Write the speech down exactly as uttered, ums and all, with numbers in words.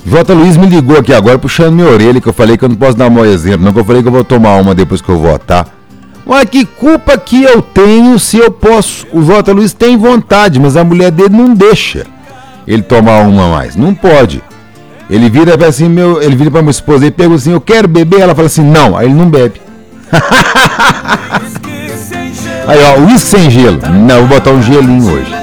Jota Luiz me ligou aqui agora puxando minha orelha, que eu falei que eu não posso dar um mau exemplo, não, que eu falei que eu vou tomar uma depois que eu votar. Mas que culpa que eu tenho se eu posso? O Jota Luiz tem vontade, mas a mulher dele não deixa ele tomar uma mais. Não pode. Ele vira pra assim, meu, ele vira pra minha esposa e pergunta assim, eu quero beber, ela fala assim, não, aí ele não bebe. Aí ó, uísque sem gelo. Não, vou botar um gelinho hoje.